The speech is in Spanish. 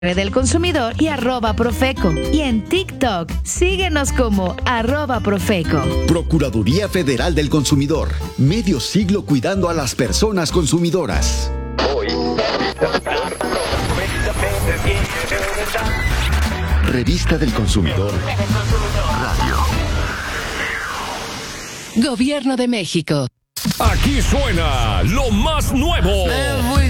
del Consumidor y @Profeco. Y en TikTok, síguenos como @Profeco. Procuraduría Federal del Consumidor. Medio siglo cuidando a las personas consumidoras. Revista del Consumidor. Radio. Gobierno de México. Aquí suena lo más nuevo.